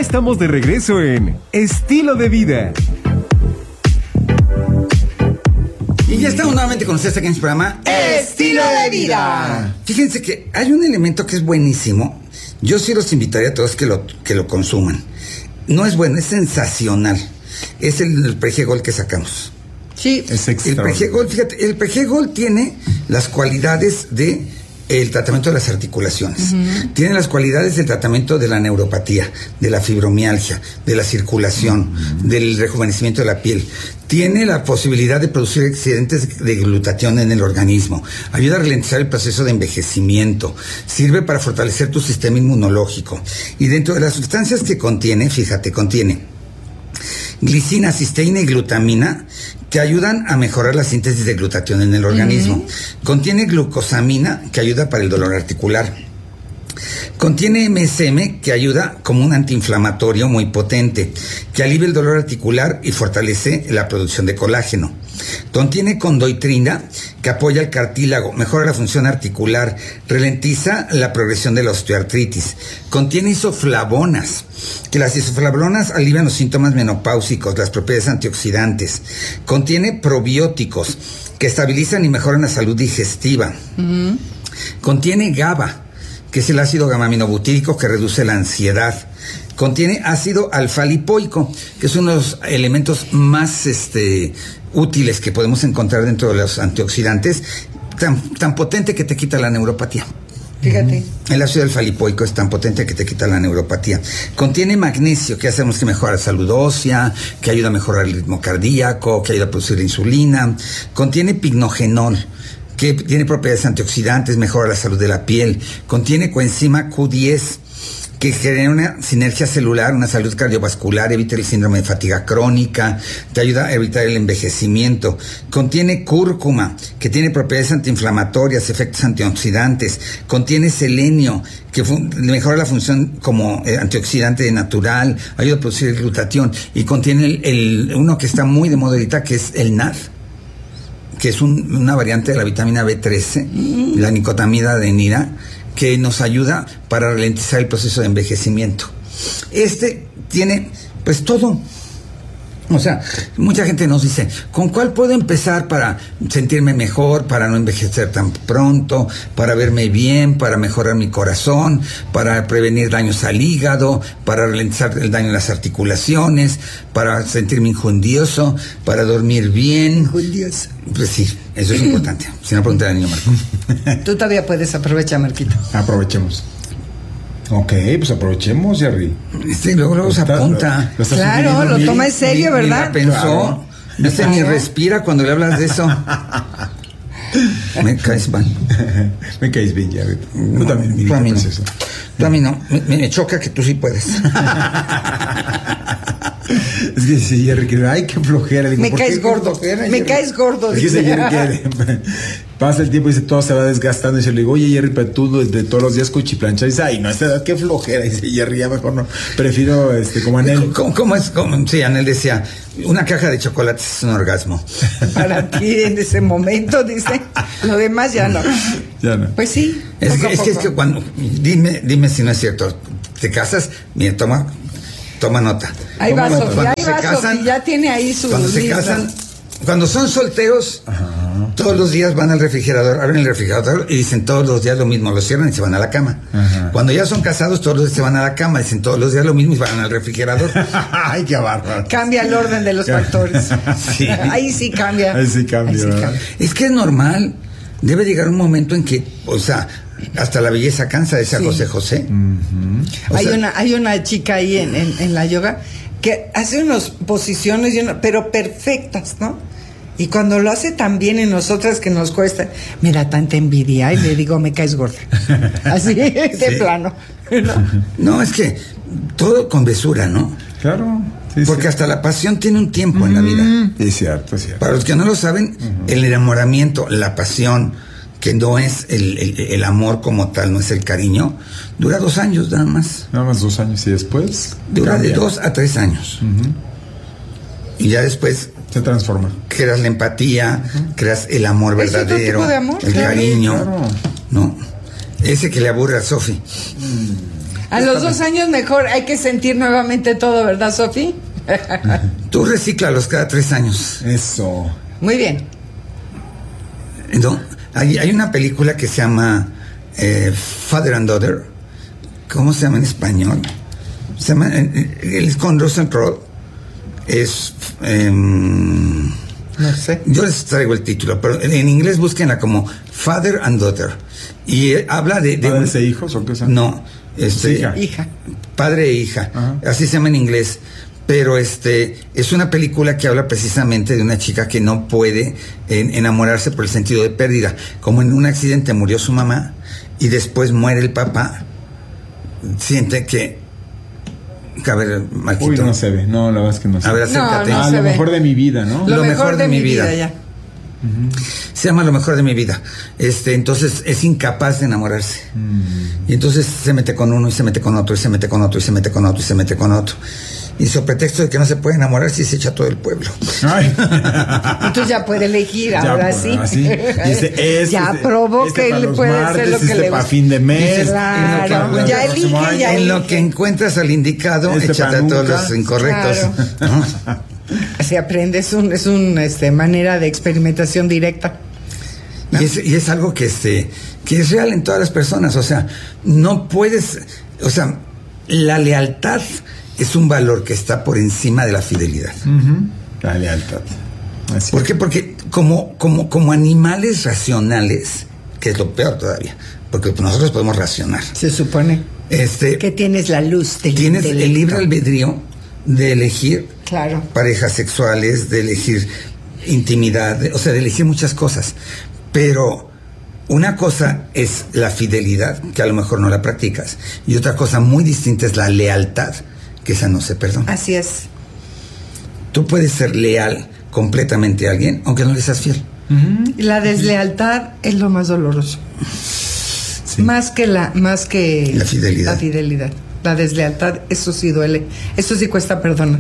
estamos de regreso en Estilo de Vida. Y ya estamos nuevamente con ustedes aquí en este programa Estilo de Vida. Fíjense que hay un elemento que es buenísimo. Yo sí los invitaría a todos que lo consuman. No es bueno, es sensacional. Es el Pregol que sacamos. Sí. Es el Pregol, fíjate, el Pregol tiene las cualidades de el tratamiento de las articulaciones. Tiene las cualidades del tratamiento de la neuropatía, de la fibromialgia, de la circulación, del rejuvenecimiento de la piel. Tiene la posibilidad de producir excedentes de glutatión en el organismo. Ayuda a ralentizar el proceso de envejecimiento. Sirve para fortalecer tu sistema inmunológico. Y dentro de las sustancias que contiene, fíjate, contiene glicina, cisteína y glutamina, que ayudan a mejorar la síntesis de glutatión en el organismo. Contiene glucosamina, que ayuda para el dolor articular. Contiene MSM, que ayuda como un antiinflamatorio muy potente, que alivia el dolor articular y fortalece la producción de colágeno. Contiene condoitrina, que apoya el cartílago, mejora la función articular, ralentiza la progresión de la osteoartritis. Contiene isoflavonas, que las isoflavonas alivian los síntomas menopáusicos, las propiedades antioxidantes. Contiene probióticos, que estabilizan y mejoran la salud digestiva. Contiene GABA, que es el ácido gamma-aminobutírico que reduce la ansiedad. Contiene ácido alfa-lipoico, que es uno de los elementos más útiles que podemos encontrar dentro de los antioxidantes, tan potente que te quita la neuropatía. Fíjate. El ácido alfa-lipoico es tan potente que te quita la neuropatía. Contiene magnesio, que hacemos que mejora la salud ósea, que ayuda a mejorar el ritmo cardíaco, que ayuda a producir insulina. Contiene pignogenol, que tiene propiedades antioxidantes, mejora la salud de la piel. Contiene coenzima Q10, que genera una sinergia celular, una salud cardiovascular, evita el síndrome de fatiga crónica, te ayuda a evitar el envejecimiento. Contiene cúrcuma, que tiene propiedades antiinflamatorias, efectos antioxidantes. Contiene selenio, que mejora la función como antioxidante natural, ayuda a producir el glutatión. Y contiene uno que está muy de moda ahorita, que es el NAD, que es una variante de la vitamina B13, la nicotamida adenina, que nos ayuda para ralentizar el proceso de envejecimiento. Tiene, pues, todo. O sea, mucha gente nos dice, ¿con cuál puedo empezar para sentirme mejor, para no envejecer tan pronto, para verme bien, para mejorar mi corazón, para prevenir daños al hígado, para ralentizar el daño en las articulaciones, para sentirme injundioso, para dormir bien? Injundioso. Pues sí, eso es importante. Si no, pregúntale al niño Marco. Tú todavía puedes aprovechar, Marquito. Aprovechemos. Ok, pues aprovechemos, Jerry. Luego se apunta. Claro, lo toma en serio, ¿verdad? Ni la pensó. Claro. Ni respira cuando le hablas de eso. Me caes mal. Me caes bien, Jerry. Tú también, mi tú a mí no. Eso. Tú a mí no. Me choca que tú sí puedes. Es que sí, Jerry, que ay, qué flojera. Digo, me caes gordo. Me caes gordo. Dice Jerry que pasa el tiempo y dice todo se va desgastando. Y se le digo, oye, Jerry, pero tú de todos los días cuchiplancha. Y dice, ay, no, esta edad, qué flojera. Dice Jerry, ya mejor no. Prefiero, como Anel. ¿Cómo es? Sí, Anel decía, una caja de chocolates es un orgasmo. Para ti en ese momento, dice. Lo demás ya no. Ya no. Pues sí. Es que cuando, dime si no es cierto. Te casas, mira, toma nota. Ahí va Sofía, Sofía, ya tiene ahí su cuando se lista. casan, cuando son solteros, todos los días van al refrigerador, abren el refrigerador y dicen todos los días lo mismo, lo cierran y se van a la cama. Cuando ya son casados, todos los días se van a la cama, dicen todos los días lo mismo y van al refrigerador. Ay, qué bárbaro. Cambia el orden de los factores. Sí. Ahí sí cambia. Ahí sí cambia. Es que es normal. Debe llegar un momento en que, o sea, hasta la belleza cansa, decía José José. Hay una chica ahí en la yoga que hace unas posiciones, pero perfectas, ¿no? Y cuando lo hace tan bien en nosotras que nos cuesta, me da tanta envidia y le digo, me caes gorda. Así, de plano. No, es que todo con mesura, ¿no? Claro. Sí, porque hasta la pasión tiene un tiempo en la vida. Es cierto, es cierto. Para los que no lo saben, el enamoramiento, la pasión, que no es el amor como tal, no es el cariño, dura 2 años nada más. Nada más 2 años y después dura cambia. de 2 a 3 años. Y ya después se transforma. Creas la empatía, creas el amor verdadero, ¿Es otro tipo de amor? el cariño. Claro. No, ese que le aburre a Sofi. A los 2 años mejor hay que sentir nuevamente todo, ¿verdad, Sofi? Tú recíclalos cada 3 años. Eso. Muy bien. No, hay una película que se llama Father and Daughter. ¿Cómo se llama en español? Se llama, es con Russell Crowe. Es... no sé. Yo les traigo el título, pero en inglés búsquenla como Father and Daughter. Y habla de ¿Padres e hijos o qué? No, Hija. Padre e hija. Ajá. Así se llama en inglés. Pero es una película que habla precisamente de una chica que no puede enamorarse por el sentido de pérdida. Como en un accidente murió su mamá y después muere el papá, siente que... A ver, Marquito. Uy, no se ve. No, la verdad es que no se ve. A ver, acércate. No, Lo mejor de mi vida, ¿no? Lo mejor de mi vida, ya. Se llama Lo mejor de mi vida. Entonces es incapaz de enamorarse. Y entonces se mete con uno y se mete con otro y se mete con otro y se mete con otro y se mete con otro. Y sobre pretexto de que no se puede enamorar, si se echa todo el pueblo. Ay. Entonces ya puede elegir, Ya, ahora pues, sí. así. Dice, ya probó que para le los puede martes, hacer lo que le para gusta. fin de mes. Dices, Claro, ya elige, ya En lo elige. que encuentras al indicado, échate para a todos nunca. los incorrectos. Claro. ¿No? Se aprende, es un manera de experimentación directa. Y es algo que es real en todas las personas. O sea, no puedes... O sea, la lealtad es un valor que está por encima de la fidelidad. La lealtad. Así ¿Por qué? Porque como animales racionales, que es lo peor todavía, porque nosotros podemos racionar. Se supone que tienes la luz del tienes intelecto. el libre albedrío de elegir Claro. parejas sexuales, de elegir intimidad, o sea, de elegir muchas cosas. Pero una cosa es la fidelidad, que a lo mejor no la practicas, y otra cosa muy distinta es la lealtad, que esa no se perdona. Así es. Tú puedes ser leal completamente a alguien, aunque no le seas fiel. La deslealtad es lo más doloroso. Sí. Más que la fidelidad. La fidelidad. La deslealtad, eso sí duele. Eso sí cuesta perdonar.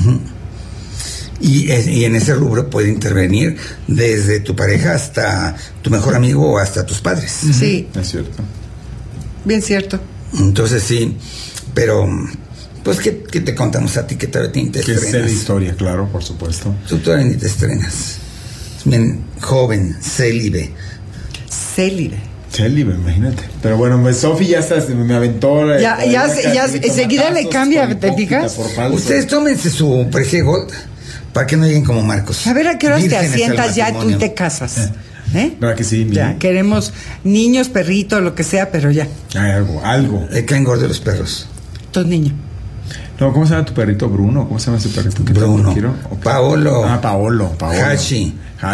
Y en ese rubro puede intervenir desde tu pareja hasta tu mejor amigo o hasta tus padres. Sí, es cierto. bien cierto. Entonces sí, pero pues ¿qué te contamos a ti que todavía ni te Que sé estrenas? de historia, claro, por supuesto. Tú todavía ni te estrenas. Bien joven, célibe. Célibe. Célibe, imagínate. Pero bueno, pues Sofi ya está, me aventó. Ya enseguida le cambia, ¿te fijas? Ustedes tómense su Prege Gold para que no lleguen como Marcos. A ver a qué horas te Vírgenes al asientas ya tú matrimonio. te casas. ¿Eh? ¿Verdad que sí? Ya, queremos niños, perritos, lo que sea, pero ya. Hay algo. Le caen gordos los perros. Tus niños. No, ¿cómo se llama tu perrito? ¿Bruno? ¿Cómo se llama ese perrito? que Bruno. tanto quiero? Okay. Paolo. Paolo. Hashi.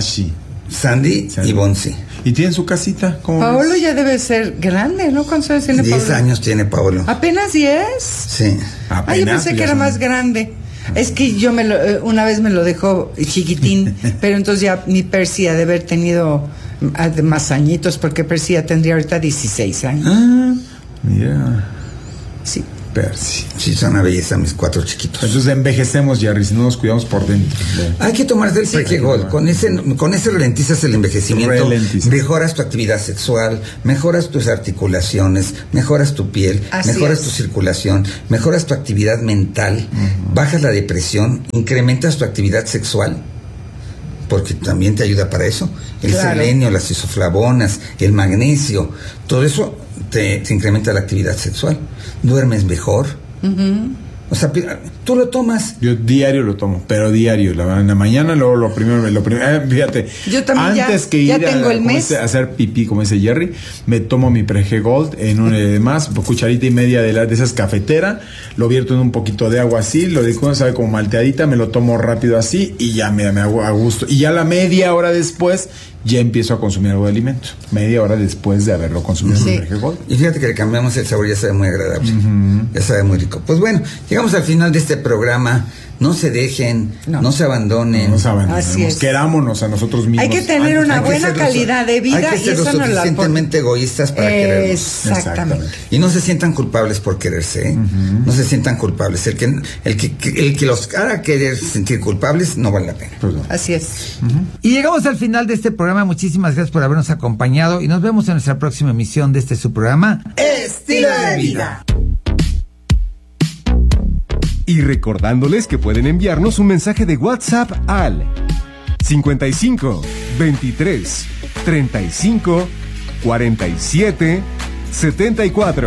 Sandy y Bonzi. ¿Y tienen su casita? ¿Cómo Paolo ves? ya debe ser grande, ¿no? ¿Cuántos años tiene 10 Paolo? años tiene Paolo. ¿Apenas 10? Sí. Ah, yo pensé que era más grande. Es que yo una vez me lo dejó chiquitín, pero entonces ya mi Percy ha de haber tenido más añitos, porque Percy ya tendría ahorita 16 años. Ah, mira. Sí. Percy. Sí, son una belleza mis 4 chiquitos. Entonces envejecemos, Jerry, si no nos cuidamos por dentro. Hay que tomarte el Prege Gold. Con ese ralentizas el envejecimiento, mejoras tu actividad sexual, mejoras tus articulaciones, mejoras tu piel, mejoras tu circulación, mejoras tu actividad mental, bajas la depresión, incrementas tu actividad sexual, porque también te ayuda para eso. El selenio, las isoflavonas, el magnesio, todo eso te incrementa la actividad sexual. Duermes mejor. O sea, tú lo tomas. Yo diario lo tomo, pero diario. En la mañana, luego lo primero. Fíjate. Yo también antes que ir a hacer pipí, como dice Jerry, me tomo mi Prege Gold en más, cucharita y media de esas cafetera, lo vierto en un poquito de agua así, lo digo, sabe, como malteadita, me lo tomo rápido así y ya me hago a gusto. Y ya la media hora después ya empiezo a consumir algo de alimento. Media hora después de haberlo consumido mi Prege Gold. Y fíjate que le cambiamos el sabor, ya sabe muy agradable. Ya sabe muy rico. Pues bueno, llegamos al final de este programa. No se dejen, no se abandonen. No nos abandonemos. Así es. Querámonos a nosotros mismos. Hay que tener una Hay que buena ser calidad de vida. Hay que ser y lo eso no la suficientemente egoístas para querernos. Exactamente. Y no se sientan culpables por quererse, ¿eh? No se sientan culpables. El que los haga querer sentir culpables no vale la pena. Pues no. Así es. Y llegamos al final de este programa. Muchísimas gracias por habernos acompañado y nos vemos en nuestra próxima emisión de su programa Estilo de vida. Y recordándoles que pueden enviarnos un mensaje de WhatsApp al 55 23 35 47 74.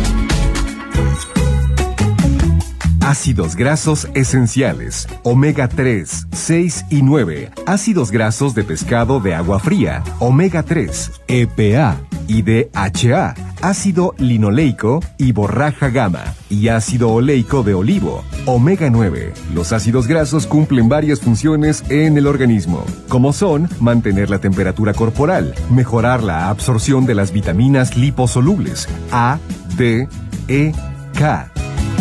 Ácidos grasos esenciales, omega 3, 6 y 9, ácidos grasos de pescado de agua fría, omega 3, EPA y DHA, ácido linoleico y borraja gamma, y ácido oleico de olivo, omega 9. Los ácidos grasos cumplen varias funciones en el organismo, como son mantener la temperatura corporal, mejorar la absorción de las vitaminas liposolubles A, D, E, K.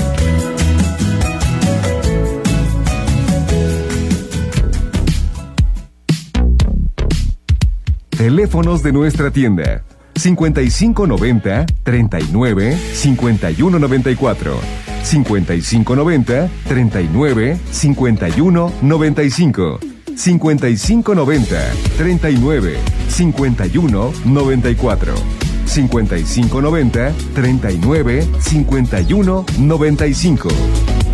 Teléfonos de nuestra tienda: 5590 39 51 94, 5590 39 51 95, 5590 39 51 94, 5590 39 51 95.